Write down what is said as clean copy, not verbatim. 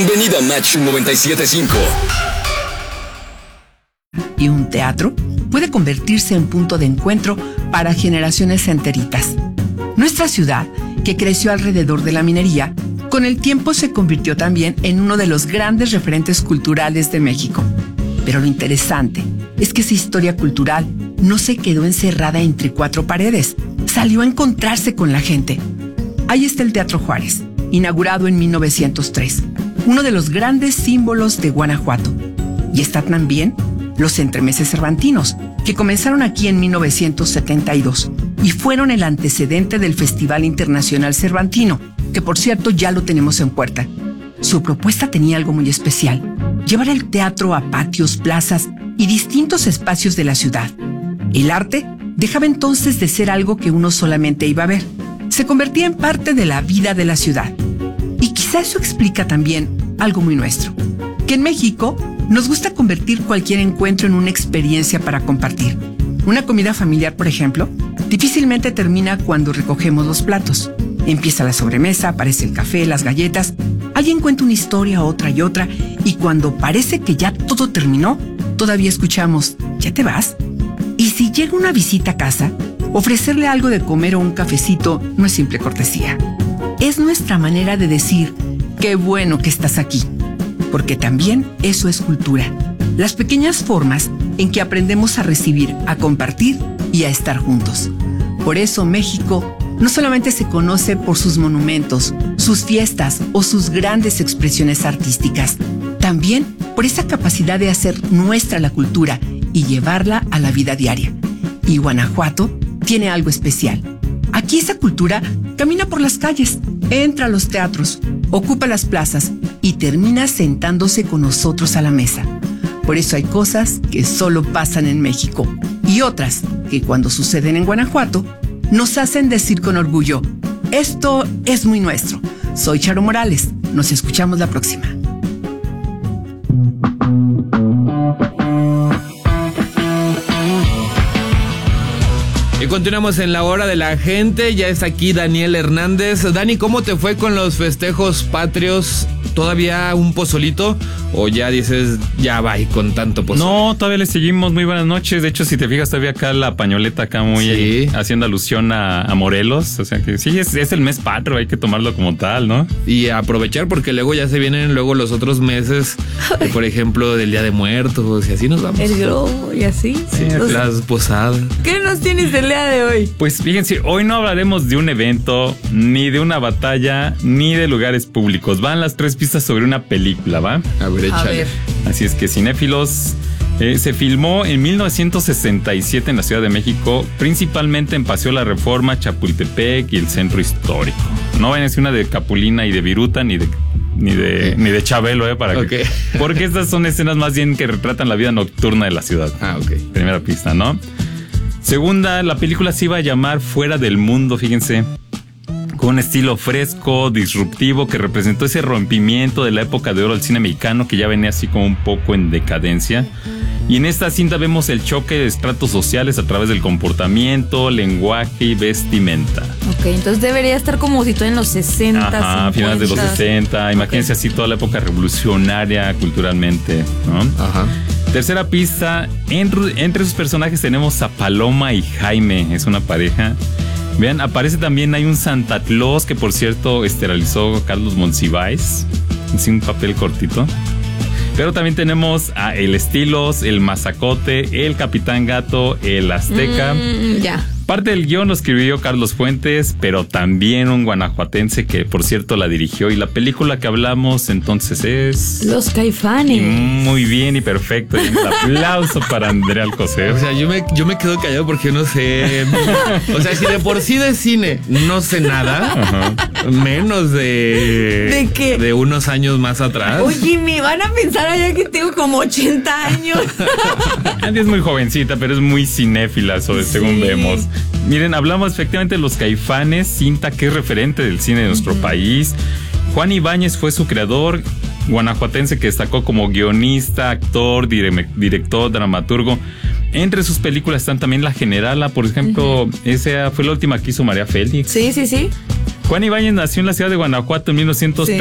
Bienvenido a Match 97.5. Y un teatro puede convertirse en punto de encuentro para generaciones enteritas. Nuestra ciudad, que creció alrededor de la minería, con el tiempo se convirtió también en uno de los grandes referentes culturales de México. Pero lo interesante es que esa historia cultural no se quedó encerrada entre cuatro paredes, salió a encontrarse con la gente. Ahí está el Teatro Juárez, inaugurado en 1903, uno de los grandes símbolos de Guanajuato. Y están también los entremeses cervantinos, que comenzaron aquí en 1972 y fueron el antecedente del Festival Internacional Cervantino, que por cierto ya lo tenemos en puerta. Su propuesta tenía algo muy especial: llevar el teatro a patios, plazas y distintos espacios de la ciudad. El arte dejaba entonces de ser algo que uno solamente iba a ver. Se convertía en parte de la vida de la ciudad. Y quizá eso explica también algo muy nuestro, que en México nos gusta convertir cualquier encuentro en una experiencia para compartir. Una comida familiar, por ejemplo, difícilmente termina cuando recogemos los platos. Empieza la sobremesa, aparece el café, las galletas, alguien cuenta una historia, otra, y cuando parece que ya todo terminó, todavía escuchamos: ¿ya te vas? Y si llega una visita a casa, ofrecerle algo de comer o un cafecito no es simple cortesía. Es nuestra manera de decir: qué bueno que estás aquí. Porque también eso es cultura. Las pequeñas formas en que aprendemos a recibir, a compartir y a estar juntos. Por eso México no solamente se conoce por sus monumentos, sus fiestas o sus grandes expresiones artísticas, también por esa capacidad de hacer nuestra la cultura y llevarla a la vida diaria. Y Guanajuato tiene algo especial. Aquí esa cultura camina por las calles, entra a los teatros, ocupa las plazas y termina sentándose con nosotros a la mesa. Por eso hay cosas que solo pasan en México y otras que cuando suceden en Guanajuato nos hacen decir con orgullo: esto es muy nuestro. Soy Charo Morales. Nos escuchamos la próxima. Y continuamos en la hora de la gente. Ya está aquí Daniel Hernández. Dani, ¿cómo te fue con los festejos patrios? ¿Todavía un pozolito? ¿O ya dices, ya va y con tanto pozole? No, todavía le seguimos. Muy buenas noches. De hecho, si te fijas, todavía acá la pañoleta acá muy haciendo alusión a Morelos. O sea que sí, es el mes patrio, hay que tomarlo como tal, ¿no? Y aprovechar porque luego ya se vienen luego los otros meses, por ejemplo, del Día de Muertos y así nos vamos. El globo y así. Sí, las posadas. ¿Qué nos tienes el día de hoy? Pues fíjense, hoy no hablaremos de un evento, ni de una batalla, ni de lugares públicos. Van las tres pistas sobre una película, ¿va? A ver, échale. Así es que, cinéfilos, se filmó en 1967 en la Ciudad de México, principalmente en Paseo La Reforma, Chapultepec y el Centro Histórico. No vayan a decir una de Capulina y de Viruta, ni de Chabelo, porque estas son escenas más bien que retratan la vida nocturna de la ciudad. Primera pista, ¿no? Segunda, la película se iba a llamar Fuera del Mundo, fíjense, con un estilo fresco, disruptivo, que representó ese rompimiento de la época de oro del cine mexicano, que ya venía así como un poco en decadencia. Y en esta cinta vemos el choque de estratos sociales a través del comportamiento, lenguaje y vestimenta. Ok, entonces debería estar como si todo en los 60, Ajá, 50. Finales de los 60. Imagínense así toda la época revolucionaria culturalmente, ¿no? Ajá. Tercera pista, entre sus personajes tenemos a Paloma y Jaime, es una pareja. Vean, aparece también, hay un Santa Claus que por cierto realizó Carlos Monsiváis, así un papel cortito. Pero también tenemos a el Estilos, el Mazacote, el Capitán Gato, el Azteca. Ya. Parte del guión lo escribió Carlos Fuentes, pero también un guanajuatense que por cierto la dirigió. Y la película que hablamos entonces es... Los Caifanes. Muy bien y perfecto. Y un aplauso para Andrea Alcocer. O sea, yo me quedo callado porque no sé. O sea, si de por sí de cine no sé nada, menos de... ¿De qué? De unos años más atrás. Oye, me van a pensar allá que tengo como 80 años. Andy es muy jovencita, pero es muy cinéfila, según vemos. Miren, hablamos efectivamente de Los Caifanes, cinta que es referente del cine de nuestro país. Juan Ibáñez fue su creador, guanajuatense que destacó como guionista, actor, director, dramaturgo. Entre sus películas están también La Generala, por ejemplo, esa fue la última que hizo María Félix. Sí. Juan Ibáñez nació en la ciudad de Guanajuato en 1930.